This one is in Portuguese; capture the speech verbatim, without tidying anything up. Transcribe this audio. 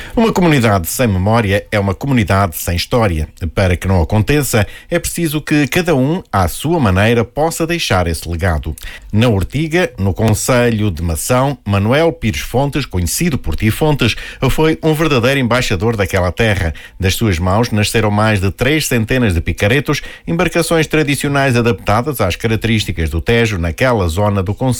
Uma comunidade sem memória é uma comunidade sem história. Para que não aconteça, é preciso que cada um, à sua maneira, possa deixar esse legado. Na Ortiga, no concelho de Mação, Manuel Pires Fontes, conhecido por Ti Fontes, foi um verdadeiro embaixador daquela terra. Das suas mãos nasceram mais de três centenas de picaretos, embarcações tradicionais adaptadas às características do Tejo naquela zona do concelho